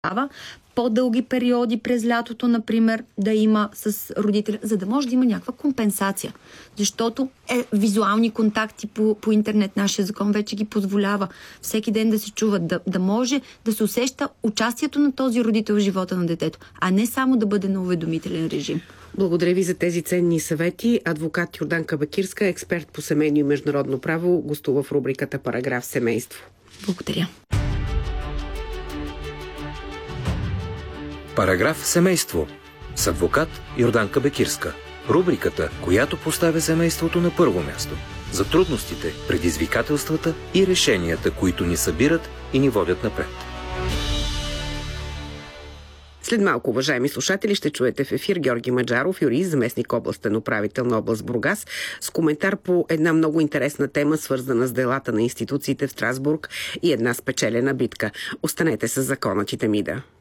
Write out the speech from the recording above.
по-дълги периоди през лятото, например, да има с родителя, за да може да има някаква компенсация. Защото визуални контакти по интернет, нашия закон вече ги позволява всеки ден да се чуват, да може да се усеща участието на този родител в живота на детето, а не само да бъде на уведомителен режим. Благодаря ви за тези ценни съвети. Адвокат Йорданка Бакирска, експерт по семейно и международно право, гостува в рубриката Параграф семейство. Благодаря. Параграф семейство с адвокат Йорданка Бакирска. Рубриката, която поставя семейството на първо място. За трудностите, предизвикателствата и решенията, които ни събират и ни водят напред. След малко, уважаеми слушатели, ще чуете в ефир Георги Маджаров, юрист, заместник областен управител на област Бургас, с коментар по една много интересна тема, свързана с делата на институциите в Страсбург и една спечелена битка. Останете с Законът и Темида.